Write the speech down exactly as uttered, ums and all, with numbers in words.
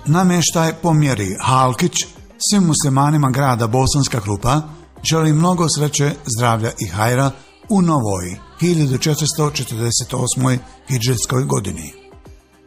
namještaj po mjeri Halkić svim muslimanima grada Bosanska Krupa želi mnogo sreće, zdravlja i hajra u novoj hiljadu četiristo četrdeset osmoj hidžetskoj godini.